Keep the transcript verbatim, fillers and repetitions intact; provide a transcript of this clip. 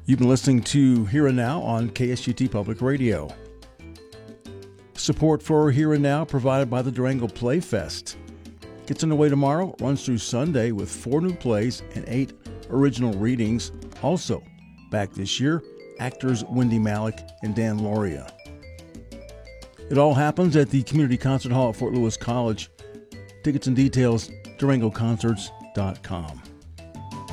You've been listening to Here and Now on K S U T Public Radio. Support for Here and Now provided by the Durango Playfest. Gets underway tomorrow, runs through Sunday with four new plays and eight original readings. Also, back this year, actors Wendy Malick and Dan Loria. It all happens at the Community Concert Hall at Fort Lewis College. Tickets and details, durango concerts dot com.